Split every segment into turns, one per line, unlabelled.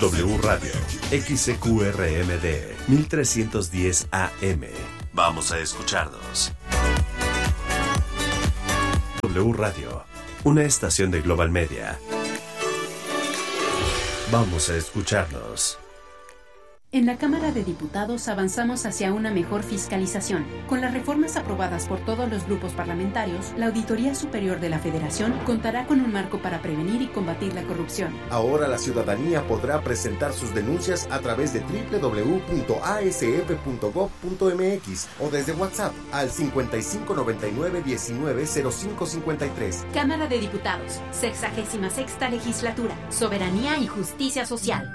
W Radio, XCQRMD, 1310 AM. Vamos a escucharnos. W Radio, una estación de Global Media. Vamos a escucharnos.
En la Cámara de Diputados avanzamos hacia una mejor fiscalización. Con las reformas aprobadas por todos los grupos parlamentarios, la Auditoría Superior de la Federación contará con un marco para prevenir y combatir la corrupción.
Ahora la ciudadanía podrá presentar sus denuncias a través de www.asf.gov.mx o desde WhatsApp al 5599-190553.
Cámara de Diputados, 66ª Legislatura, Soberanía y Justicia Social.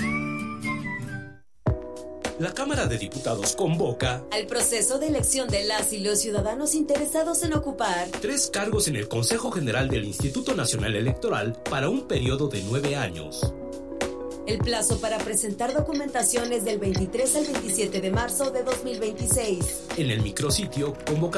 La Cámara de Diputados convoca
al proceso de elección de las y los ciudadanos interesados en ocupar
3 cargos en el Consejo General del Instituto Nacional Electoral para un periodo de 9 años.
El plazo para presentar documentación es del 23 al 27 de marzo de 2026.
En el micrositio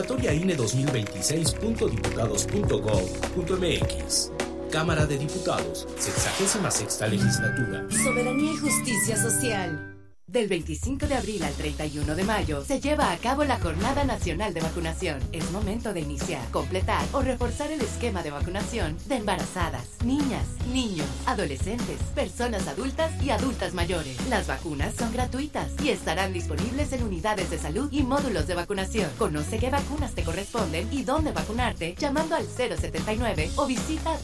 convocatoriaine2026.diputados.gov.mx. Cámara de Diputados, 66ª Legislatura.
Soberanía y Justicia Social.
Del 25 de abril al 31 de mayo se lleva a cabo la Jornada Nacional de Vacunación. Es momento de iniciar, completar o reforzar el esquema de vacunación de embarazadas, niñas, niños, adolescentes, personas adultas y adultas mayores. Las vacunas son gratuitas y estarán disponibles en unidades de salud y módulos de vacunación. Conoce qué vacunas te corresponden y dónde vacunarte llamando al 079 o visita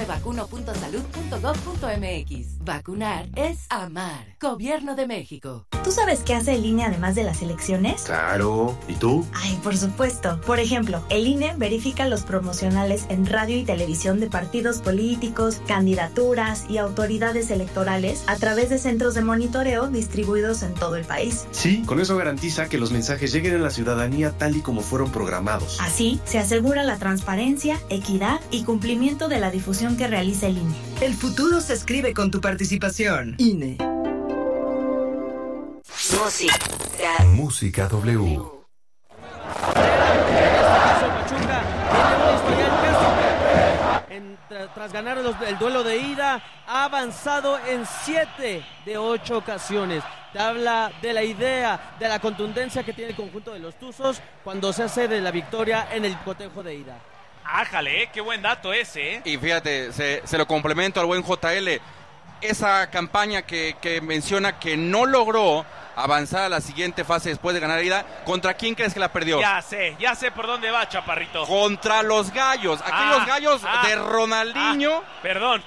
dondemevacuno.salud.gov.mx. Vacunar es amar. Gobierno de México.
¿Tú sabes qué hace el INE además de las elecciones?
Claro, ¿y tú?
Ay, por supuesto. Por ejemplo, el INE verifica los promocionales en radio y televisión de partidos políticos, candidaturas y autoridades electorales a través de centros de monitoreo distribuidos en todo el país.
Sí, con eso garantiza que los mensajes lleguen a la ciudadanía tal y como fueron programados.
Así, se asegura la transparencia, equidad y cumplimiento de la difusión que realiza el INE.
El futuro se escribe con tu participación. INE.
Música W.
Tras ganar el duelo de ida, ha avanzado en 7 de 8 ocasiones. Te habla de la idea, de la contundencia que tiene el conjunto de los Tuzos cuando se hace de la victoria en el cotejo de ida.
Ájale, qué buen dato ese,
Y fíjate, se lo complemento al buen JL. Esa campaña que menciona que no logró avanzar a la siguiente fase después de ganar la ida, ¿contra quién crees que la perdió?
Ya sé por dónde va, Chaparrito.
Contra los Gallos, aquellos Gallos de Ronaldinho.
Perdón.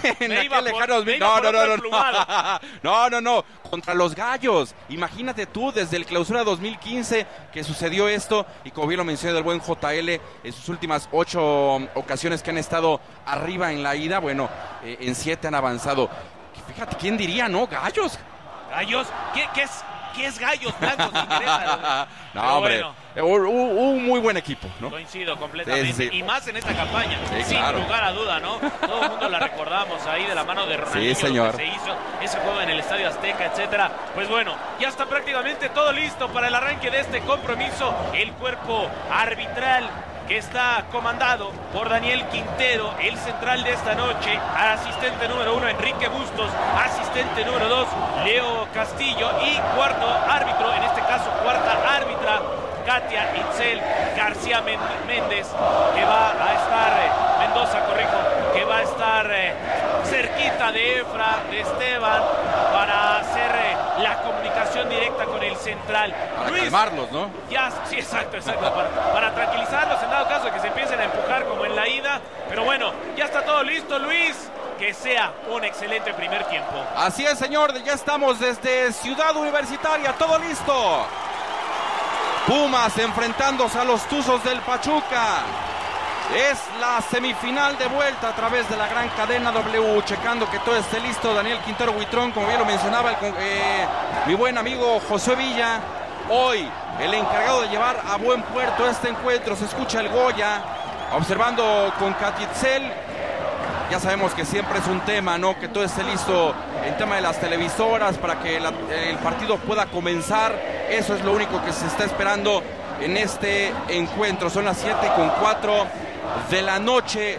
No, contra los Gallos. Imagínate tú, desde el clausura 2015 que sucedió esto, y como bien lo mencioné del buen JL, en sus últimas 8 ocasiones que han estado arriba en la ida, bueno, en 7 han avanzado. Fíjate, ¿quién diría, no? Gallos.
¿Gallos? ¿Qué es Gallos Blancos? Me interesa.
No, hombre, bueno. Un muy buen equipo, ¿no?
Coincido completamente.
Sí.
Y más en esta campaña, sin
claro.
lugar a duda, ¿no? Todo el mundo la recordamos ahí de la mano de Ronaldinho.
Sí, señor.
Se hizo ese juego en el Estadio Azteca, etcétera. Pues bueno, ya está prácticamente todo listo para el arranque de este compromiso. El cuerpo arbitral que está comandado por Daniel Quintero, el central de esta noche, asistente número 1 Enrique Bustos, asistente número 2 Leo Castillo y cuarto árbitro, en este caso cuarta árbitra, Katia Itzel García Méndez, que va a estar, que va a estar cerquita de Efra, de Esteban, para hacer la comunicación directa con el central.
Para
Luis,
calmarlos, ¿no?
Sí, exacto, para tranquilizarlos en dado caso de que se empiecen a empujar como en la ida, pero bueno, ya está todo listo, Luis. Que sea un excelente primer tiempo.
Así es, señor, ya estamos desde Ciudad Universitaria, todo listo. Pumas enfrentándose a los Tuzos del Pachuca. Es la semifinal de vuelta a través de la gran cadena W, checando que todo esté listo. Daniel Quintero Huitrón, como bien lo mencionaba mi buen amigo José Villa. Hoy el encargado de llevar a buen puerto este encuentro. Se escucha el Goya observando con Catitzel. Ya sabemos que siempre es un tema, ¿no? Que todo esté listo en tema de las televisoras para que el partido pueda comenzar. Eso es lo único que se está esperando en este encuentro. Son las 7:04 de la noche.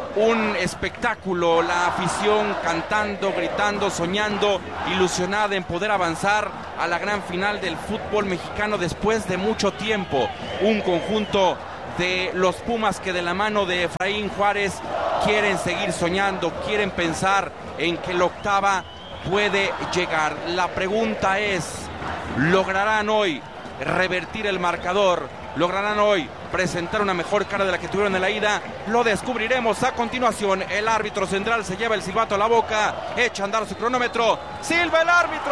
un espectáculo, la afición cantando, gritando, soñando, ilusionada en poder avanzar a la gran final del fútbol mexicano después de mucho tiempo. Un conjunto de los Pumas que de la mano de Efraín Juárez quieren seguir soñando, quieren pensar en que la octava puede llegar. La pregunta es, ¿lograrán hoy revertir el marcador? ¿Lograrán hoy presentar una mejor cara de la que tuvieron en la ida? Lo descubriremos a continuación. El árbitro central se lleva el silbato a la boca, echa a andar su cronómetro, silba el árbitro.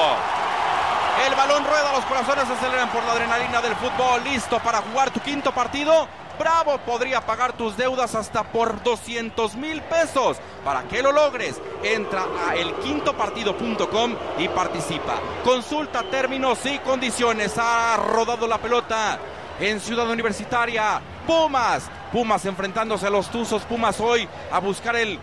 El balón rueda, los corazones se aceleran por la adrenalina del fútbol. Listo para jugar tu quinto partido. Bravo, podría pagar tus deudas hasta por 200,000 pesos. Para que lo logres, entra a elquintopartido.com y participa. Consulta términos y condiciones. Ha rodado la pelota en Ciudad Universitaria. Pumas enfrentándose a los Tuzos. Pumas hoy a buscar el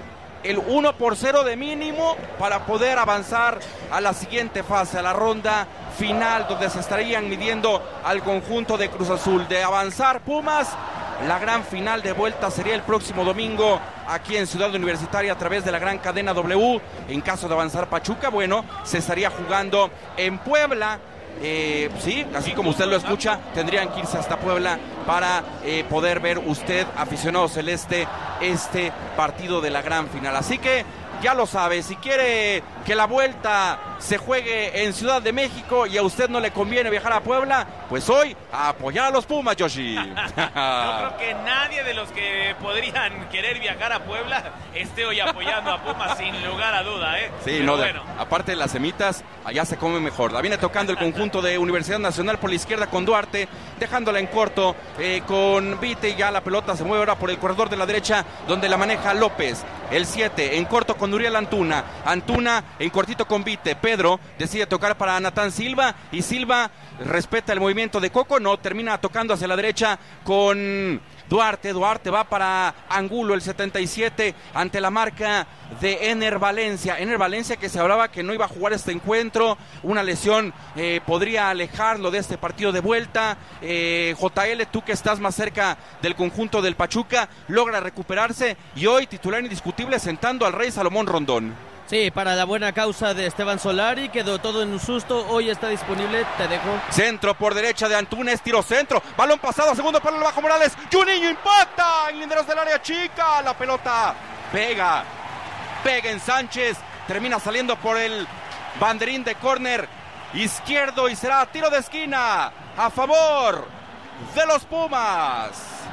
1-0 de mínimo para poder avanzar a la siguiente fase, a la ronda final, donde se estarían midiendo al conjunto de Cruz Azul. De avanzar Pumas, la gran final de vuelta sería el próximo domingo aquí en Ciudad Universitaria a través de la gran cadena W. En caso de avanzar Pachuca, bueno, se estaría jugando en Puebla. Sí, así como usted lo escucha, tendrían que irse hasta Puebla para poder ver usted, aficionado celeste, este partido de la gran final. Así que ya lo sabe, si quiere que la vuelta se juegue en Ciudad de México y a usted no le conviene viajar a Puebla, pues hoy a apoyar a los Pumas, Yoshi.
Yo creo que nadie de los que podrían querer viajar a Puebla esté hoy apoyando a Pumas sin lugar a duda, ¿eh?
Sí,
pero
no,
bueno.
Aparte de las semitas, allá se come mejor. La viene tocando el conjunto de Universidad Nacional por la izquierda con Duarte, dejándola en corto con Vite, y ya la pelota se mueve ahora por el corredor de la derecha, donde la maneja López. El 7 en corto con Uriel Antuna. Antuna en cortito con Vite. Pedro decide tocar para Natán Silva, y Silva respeta el movimiento de Coco, no, termina tocando hacia la derecha con Duarte. Duarte va para Angulo, el 77, ante la marca de Ener Valencia. Ener Valencia, que se hablaba que no iba a jugar este encuentro, una lesión podría alejarlo de este partido de vuelta. JL, tú que estás más cerca del conjunto del Pachuca, logra recuperarse y hoy titular indiscutible sentando al Rey Salomón Rondón.
Sí, para la buena causa de Esteban Solari, quedó todo en un susto, hoy está disponible, te dejo.
Centro por derecha de Antuna, tiro centro, balón pasado, segundo palo al bajo Morales, Juninho impacta en linderos del área chica, la pelota pega en Sánchez, termina saliendo por el banderín de córner izquierdo y será tiro de esquina a favor de los Pumas.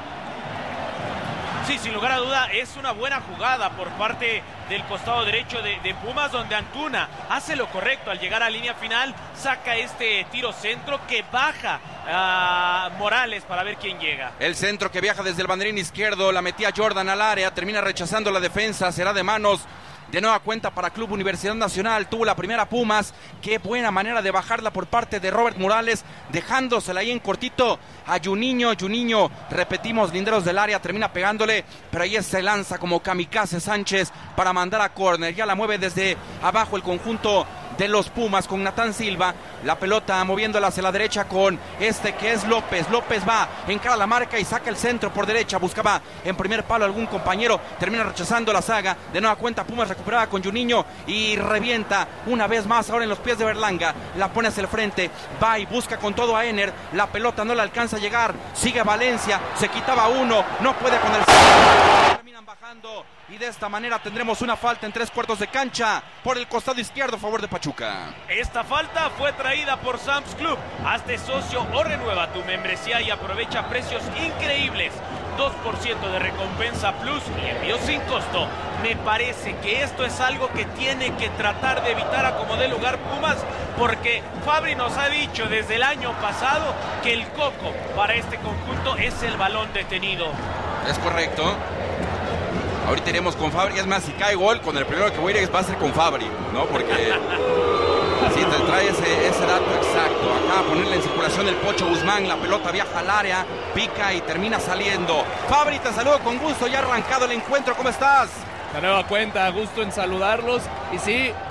Sí, sin lugar a duda, es una buena jugada por parte del costado derecho de Pumas, donde Antuna hace lo correcto al llegar a línea final, saca este tiro centro que baja a Morales para ver quién llega.
El centro que viaja desde el banderín izquierdo, la metía Jordan al área, termina rechazando la defensa, será de manos. De nueva cuenta para Club Universidad Nacional, tuvo la primera Pumas, qué buena manera de bajarla por parte de Robert Morales, dejándosela ahí en cortito a Juninho. Juninho, repetimos, linderos del área, termina pegándole, pero ahí se lanza como kamikaze Sánchez para mandar a córner, ya la mueve desde abajo el conjunto de los Pumas con Natán Silva, la pelota moviéndola hacia la derecha con este que es López. López va, encara la marca y saca el centro por derecha, buscaba en primer palo algún compañero, termina rechazando la saga, de nueva cuenta Pumas recuperada con Juninho y revienta una vez más ahora en los pies de Berlanga, la pone hacia el frente, va y busca con todo a Ener, la pelota no le alcanza a llegar, sigue Valencia, se quitaba uno, no puede con el centro, terminan bajando. Y de esta manera tendremos una falta en 3/4 de cancha por el costado izquierdo a favor de Pachuca.
Esta falta fue traída por Sam's Club. Hazte socio o renueva tu membresía y aprovecha precios increíbles. 2% de recompensa plus y envío sin costo. Me parece que esto es algo que tiene que tratar de evitar a como dé lugar Pumas, porque Fabri nos ha dicho desde el año pasado que el coco para este conjunto es el balón detenido.
Es correcto. Ahorita iremos con Fabri, es más, si cae gol, con el primero que voy a ir va a ser con Fabri, ¿no? Porque sí, te trae ese dato exacto. Acá a ponerle en circulación el Pocho Guzmán, la pelota viaja al área, pica y termina saliendo. Fabri, te saludo con gusto, ya arrancado el encuentro, ¿cómo estás?
La nueva cuenta, gusto en saludarlos. Y sí,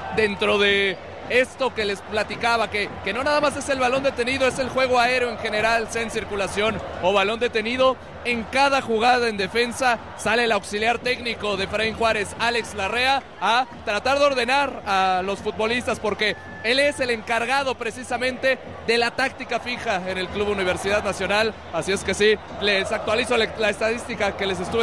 dentro de esto que les platicaba, que no nada más es el balón detenido, es el juego aéreo en general, sea en circulación o balón detenido. En cada jugada en defensa sale el auxiliar técnico de Efraín Juárez, Alex Larrea, a tratar de ordenar a los futbolistas, porque él es el encargado precisamente de la táctica fija en el Club Universidad Nacional. Así es que sí, les actualizo la estadística que les estuve